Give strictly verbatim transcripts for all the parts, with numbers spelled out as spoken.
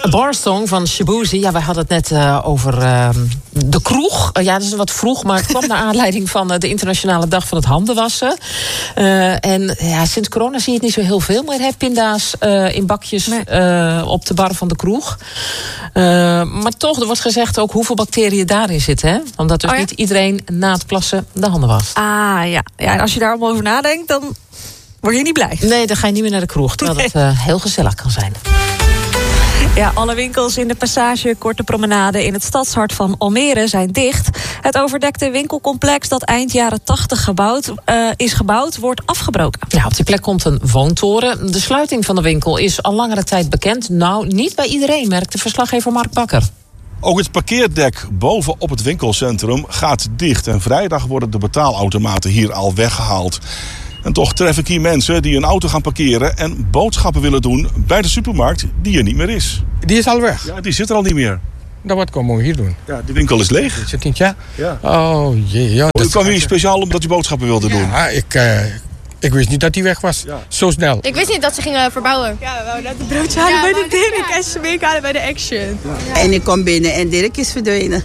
A Bar Song van Shaboozey. Ja, wij hadden het net uh, over uh, de kroeg. Uh, ja, dat is wat vroeg, maar het kwam naar aanleiding van uh, de Internationale Dag van het Handenwassen. Uh, en ja, sinds corona zie je het niet zo heel veel meer. Hè? Pinda's uh, in bakjes nee. uh, op de bar van de kroeg. Uh, maar toch, er wordt gezegd ook hoeveel bacteriën daarin zitten. Hè? Omdat dus oh ja? niet iedereen na het plassen de handen wast. Ah ja. ja, en als je daar allemaal over nadenkt, dan word je niet blij. Nee, dan ga je niet meer naar de kroeg. Terwijl nee. het uh, heel gezellig kan zijn. Ja, alle winkels in de Passage Korte Promenade in het stadshart van Almere zijn dicht. Het overdekte winkelcomplex dat eind jaren tachtig gebouwd, uh, is gebouwd, wordt afgebroken. Ja, op die plek komt een woontoren. De sluiting van de winkel is al langere tijd bekend. Nou, niet bij iedereen, merkt de verslaggever Mark Bakker. Ook het parkeerdek boven op het winkelcentrum gaat dicht. En vrijdag worden de betaalautomaten hier al weggehaald. En toch tref ik hier mensen die een auto gaan parkeren en boodschappen willen doen bij de supermarkt die er niet meer is. Die is al weg? Ja, die zit er al niet meer. Dan wat komen we hier doen? Ja, de winkel is leeg. Is het niet, ja? Ja. Oh jee. Ja, U kwam hier speciaal omdat u boodschappen wilde doen? Ja, ik, uh, ik wist niet dat die weg was. Ja. Zo snel. Ik wist niet dat ze gingen verbouwen. Ja, we wouden net een broodje halen ja, bij de Dirk en ze mee halen bij de Action. Ja. En ik kom binnen en Dirk is verdwenen.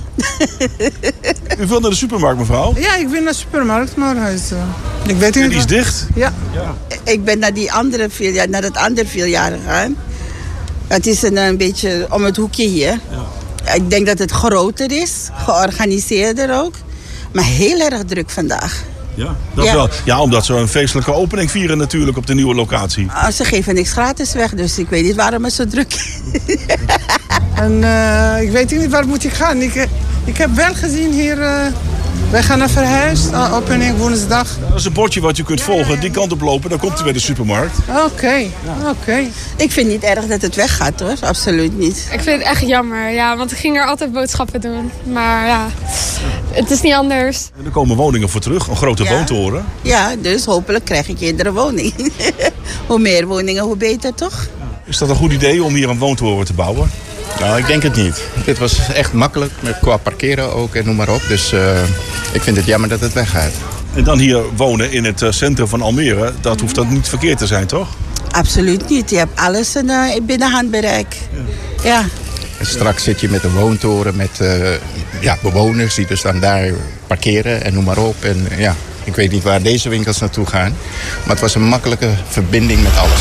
U wilt naar de supermarkt, mevrouw? Ja, ik ben naar de supermarkt, maar hij is... Uh, ik weet niet. En die is dicht? Ja. ja. Ik ben naar, die andere filiaal, naar het andere filiaal gegaan. Het is een, een beetje om het hoekje hier. Ja. Ik denk dat het groter is, georganiseerder ook. Maar heel erg druk vandaag. Ja, dat ja. Wel. Ja, omdat ze een feestelijke opening vieren natuurlijk op de nieuwe locatie. Uh, ze geven niks gratis weg, dus ik weet niet waarom het zo druk is. En uh, ik weet niet waar moet ik gaan. Ik, ik heb wel gezien hier... Uh, wij gaan naar verhuis, uh, opening woensdag. Dat is een bordje wat u kunt volgen, die kant op lopen, dan komt u bij de supermarkt. Oké, okay. ja. oké. Okay. Ik vind het niet erg dat het weggaat hoor, absoluut niet. Ik vind het echt jammer, ja, want ik ging er altijd boodschappen doen. Maar ja, het is niet anders. En er komen woningen voor terug, een grote ja. woontoren. Ja, dus hopelijk krijg ik iedere woning. Hoe meer woningen, hoe beter toch? Is dat een goed idee om hier een woontoren te bouwen? Nou, ik denk het niet. Dit was echt makkelijk, met qua parkeren ook en noem maar op. Dus uh, ik vind het jammer dat het weggaat. En dan hier wonen in het centrum van Almere, dat hoeft dat niet verkeerd te zijn, toch? Absoluut niet. Je hebt alles in uh, binnen handbereik. Ja. ja. En straks zit je met een woontoren met uh, ja, bewoners die dus dan daar parkeren en noem maar op. En ja, ik weet niet waar deze winkels naartoe gaan. Maar het was een makkelijke verbinding met alles.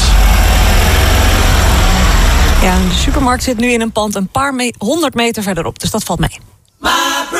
Ja, de supermarkt zit nu in een pand een paar me- honderd meter verderop, dus dat valt mee.